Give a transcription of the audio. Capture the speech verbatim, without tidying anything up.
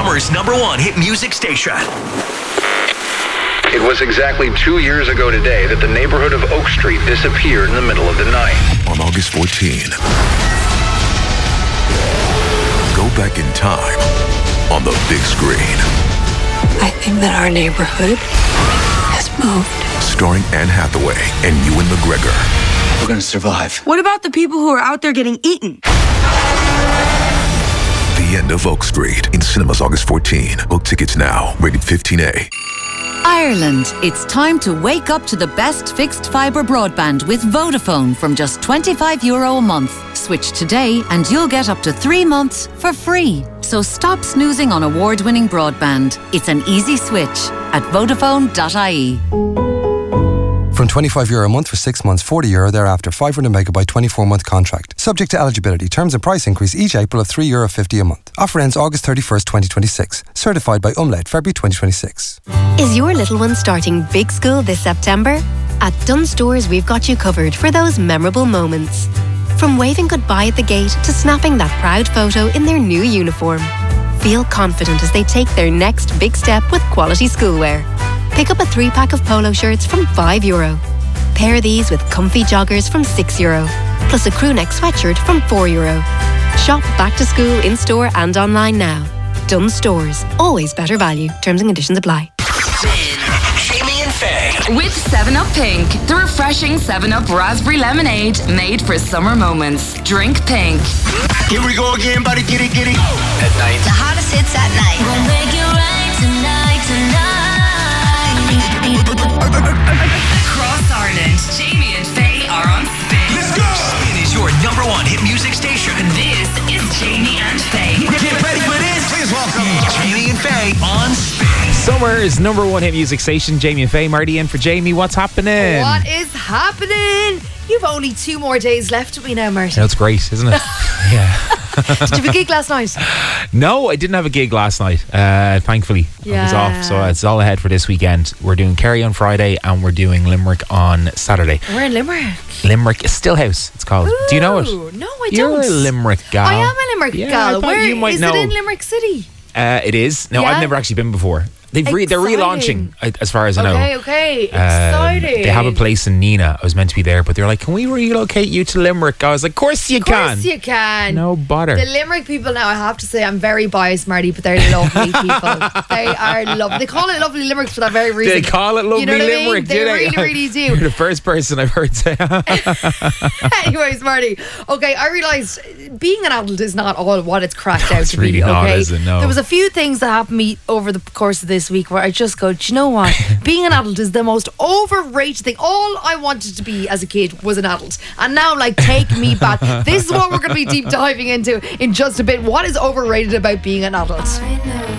Summer's number one hit music station. It was exactly two years ago today that the neighborhood of Oak Street disappeared in the middle of the night. On August fourteenth, go back in time on the big screen. I think that our neighborhood has moved. Starring Anne Hathaway and Ewan McGregor. We're gonna survive. What about the people who are out there getting eaten? The End of Oak Street in cinemas August fourteenth. Book tickets now. Rated fifteen A. Ireland, it's time to wake up to the best fixed fibre broadband with Vodafone from just twenty-five euro a month. Switch today and you'll get up to three months for free. So stop snoozing on award-winning broadband. It's an easy switch at vodafone dot I E. From twenty-five euro a month for six months, forty euro thereafter, five hundred megabyte, twenty-four month contract. Subject to eligibility. Terms and price increase each April of three euro fifty a month. Offer ends August thirty-first, twenty twenty-six. Certified by Umlaut, February twenty twenty-six. Is your little one starting big school this September? At Dunnes Stores, we've got you covered for those memorable moments. From waving goodbye at the gate to snapping that proud photo in their new uniform. Feel confident as they take their next big step with quality schoolwear. Pick up a three-pack of polo shirts from five euro. Pair these with comfy joggers from six euro. Plus a crewneck sweatshirt from four euro. Shop back to school in-store and online now. Dunnes Stores. Always better value. Terms and conditions apply. Jamie and Faye. With seven up Pink, the refreshing seven up Raspberry Lemonade made for summer moments. Drink pink. Here we go again, buddy. Get it, get it. At night. The hottest hits at night. We'll make it right tonight, tonight. Across Ireland, Jamie and Faye are on Spin. Let's go! Spin is your number one hit music station. This is Jamie and Faye. Get ready for this. Please welcome Jamie and Faye on Spin. Summer's number one hit music station. Jamie and Faye. Marty in for Jamie. What's happening? What is happening? You've only two more days left with me now, Marty. That's great, isn't it? Yeah. Did you have a gig last night? No, I didn't have a gig last night. Uh, thankfully, yeah. I was off, so it's all ahead for this weekend. We're doing Kerry on Friday and we're doing Limerick on Saturday. We're in Limerick. Limerick Stillhouse, it's called. Ooh, do you know it? No, I You're don't. You're a Limerick gal. I am a Limerick yeah, gal. I thought Where you might is know. it in Limerick City? Uh, it is. No, Yeah? I've never actually been before. They've re- they're relaunching, uh, as far as I know. Okay, okay. Um, Exciting. they have a place in Nina. I was meant to be there, but they're like, can we relocate you to Limerick? I was like, of course you Of course can. you can. No bother. The Limerick people now, I have to say, I'm very biased, Marty, but they're lovely people. They are lovely. They call it lovely Limericks for that very reason. They call it lovely you know what Limerick, I mean? do they? they? really, really do. You're the first person I've heard say. Anyways, Marty. Okay, I realised being an adult is not all what it's cracked No, out it's to really be. not, Okay, is it? No. There was a few things that happened to me over the course of this week where I just go, do you know what? Being an adult is the most overrated thing. All I wanted to be as a kid was an adult, and now, like, take me back. This is what we're going to be deep diving into in just a bit. What is overrated about being an adult?